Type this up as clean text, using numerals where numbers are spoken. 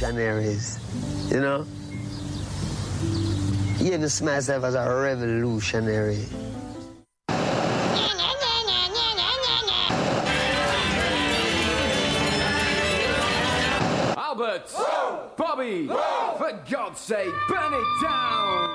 revolutionaries, you know? You even see myself as a revolutionary. Albert! Whoa! Bobby! Whoa! For God's sake, burn it down!